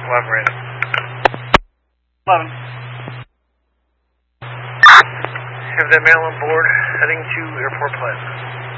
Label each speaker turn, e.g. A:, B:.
A: 11 radar.
B: 11.
A: Have that male on board, heading to Airport Plaza.